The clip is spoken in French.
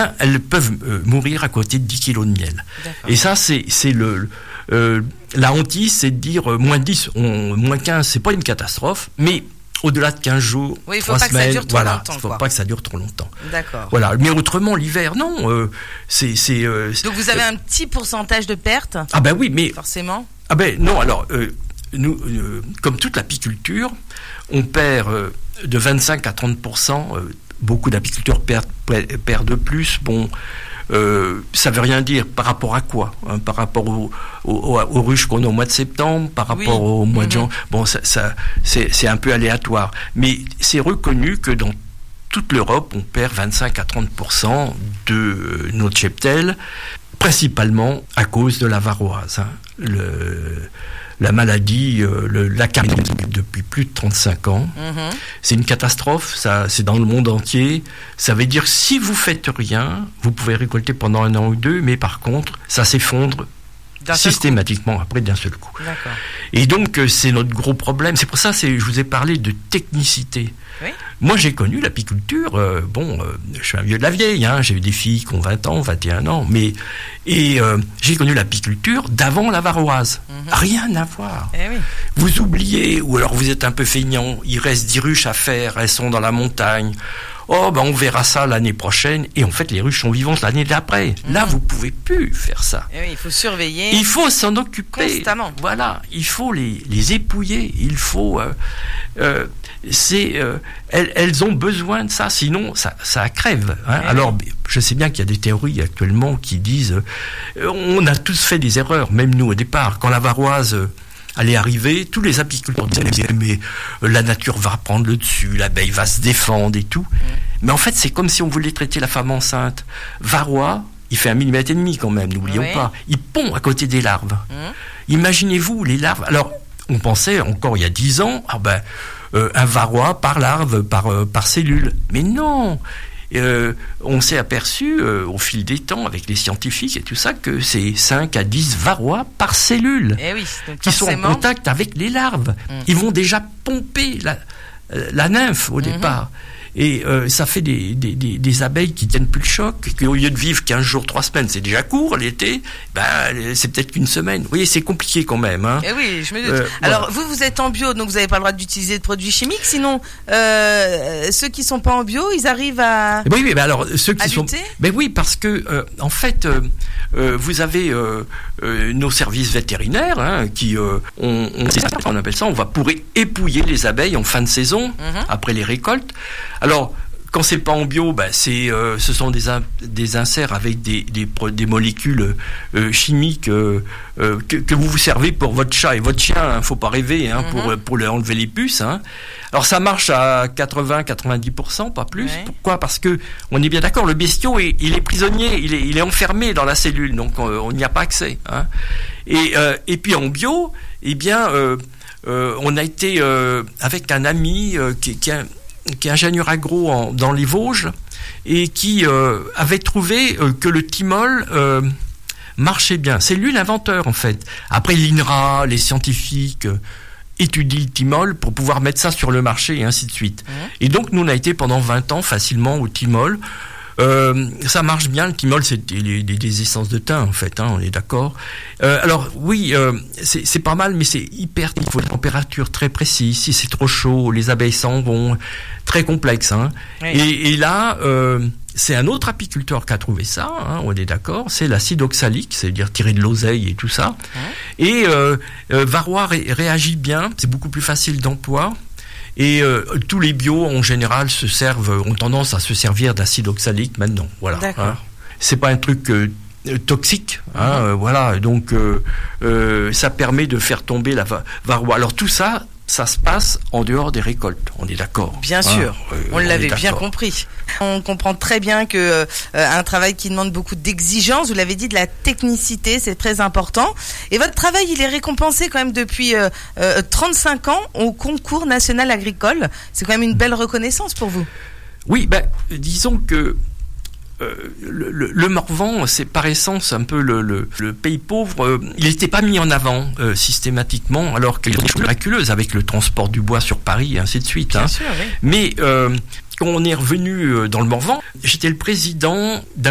bien, elles peuvent mourir à côté de 10 kilos de miel. D'accord. Et ça, c'est la hantise, c'est de dire moins 10, moins 15, c'est pas une catastrophe, mais au-delà de 15 jours, 3 semaines, il ne faut pas que ça dure trop longtemps. D'accord. Voilà. Mais autrement, l'hiver, non. Donc vous avez un petit pourcentage de perte. Ah ben oui, mais forcément. Ah ben non. Alors nous, comme toute l'apiculture, on perd de 25 à 30%. Beaucoup d'apiculteurs perdent plus. Bon. Ça veut rien dire par rapport à quoi, hein, par rapport aux ruches qu'on a au mois de septembre, par rapport au mois de janvier. Bon, ça c'est un peu aléatoire, mais c'est reconnu que dans toute l'Europe, on perd 25 à 30% de notre cheptel, principalement à cause de la varroise. Hein. La maladie, la carie depuis plus de 35 ans. C'est une catastrophe, ça, c'est dans le monde entier. Ça veut dire que si vous faites rien, vous pouvez récolter pendant 1 an ou 2, mais par contre, ça s'effondre systématiquement après d'un seul coup. D'accord. Et donc, c'est notre gros problème. C'est pour ça que je vous ai parlé de technicité. Oui. Moi, j'ai connu l'apiculture. Je suis un vieux de la vieille. Hein, j'ai eu des filles qui ont 20 ans, 21 ans. J'ai connu l'apiculture d'avant la varroise. Rien à voir. Eh oui. Vous oubliez, ou alors vous êtes un peu feignant. Il reste 10 ruches à faire. Elles sont dans la montagne. On verra ça l'année prochaine. Et en fait, les ruches sont vivantes l'année d'après. Là, vous pouvez plus faire ça. Et oui, il faut surveiller. Il faut s'en occuper. Constamment. Voilà. Il faut les épouiller. Il faut... elles ont besoin de ça, sinon ça crève. Hein. Alors, je sais bien qu'il y a des théories actuellement qui disent on a tous fait des erreurs, même nous au départ. Quand la varroise allait arriver, tous les apiculteurs disaient mais la nature va prendre le dessus, l'abeille va se défendre et tout. Mais en fait, c'est comme si on voulait traiter la femme enceinte. Varroa, il fait 1,5 mm quand même, n'oublions pas. Il pond à côté des larves. Imaginez-vous les larves. Alors, on pensait encore il y a 10 ans, un varroa par larve, par cellule. Mais non, on s'est aperçu au fil des temps avec les scientifiques et tout ça que c'est 5 à 10 varroas par cellule qui sont en contact avec les larves. Ils vont déjà pomper la nymphe au départ. Et ça fait des abeilles qui tiennent plus le choc, qui au lieu de vivre 15 jours, 3 semaines, c'est déjà court l'été, c'est peut-être qu'une semaine. Vous voyez, c'est compliqué quand même. Hein. Eh oui, je me doute. Alors, vous êtes en bio, donc vous n'avez pas le droit d'utiliser de produits chimiques, sinon ceux qui ne sont pas en bio, ils arrivent à oui, mais alors, ceux qui à sont... lutter. Mais oui, parce que, en fait, vous avez nos services vétérinaires hein, qui, on appelle ça, on va pour épouiller les abeilles en fin de saison, après les récoltes. Alors, quand c'est pas en bio, ce sont des inserts avec des molécules chimiques que vous servez pour votre chat et votre chien. Hein, faut pas rêver pour leur enlever les puces. Hein. Alors ça marche à 80-90%, pas plus. Ouais. Pourquoi ? Parce que on est bien d'accord, le bestiau il est prisonnier, il est enfermé dans la cellule, donc on n'y a pas accès. Hein. Et puis en bio, on a été avec un ami qui est ingénieur agro dans les Vosges et qui avait trouvé que le thymol marchait bien. C'est lui l'inventeur en fait. Après l'INRA, les scientifiques étudient le thymol pour pouvoir mettre ça sur le marché et ainsi de suite. Et donc nous on a été pendant 20 ans facilement au thymol. Ça marche bien, le thymol c'est des essences de thym en fait, hein, on est d'accord. Alors oui, c'est pas mal, mais c'est hyper, il faut une température très précise. Si c'est trop chaud, les abeilles s'en vont, très complexe. Hein. Oui. Et là, c'est un autre apiculteur qui a trouvé ça, hein, on est d'accord, c'est l'acide oxalique, c'est-à-dire tirer de l'oseille et tout ça. Et varroa réagit bien, c'est beaucoup plus facile d'emploi. Et tous les bio en général ont tendance à se servir d'acide oxalique maintenant. Voilà. Hein. C'est pas un truc toxique. Hein, voilà. Donc ça permet de faire tomber la varroa. Alors tout ça se passe en dehors des récoltes. On est d'accord. Bien sûr. On l'avait bien compris. On comprend très bien que un travail qui demande beaucoup d'exigence, vous l'avez dit, de la technicité, c'est très important. Et votre travail, il est récompensé quand même depuis 35 ans au concours national agricole. C'est quand même une belle reconnaissance pour vous. Oui, disons que le Morvan, c'est par essence un peu le pays pauvre. Il n'était pas mis en avant systématiquement, alors qu'il y a des choses miraculeuses avec le transport du bois sur Paris et ainsi de suite. Bien sûr, oui. Mais quand on est revenu dans le Morvan, j'étais le président d'un